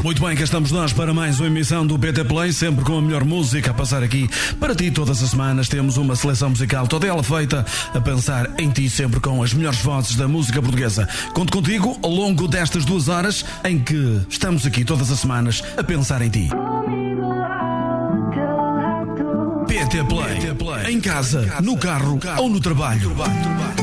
Muito bem, cá estamos nós para mais uma emissão do PT Play, sempre com a melhor música a passar aqui para ti todas as semanas. Temos uma seleção musical toda ela feita a pensar em ti, sempre com as melhores vozes da música portuguesa. Conto contigo ao longo destas 2 horas em que estamos aqui todas as semanas a pensar em ti. PT Play, em casa, no carro ou no trabalho.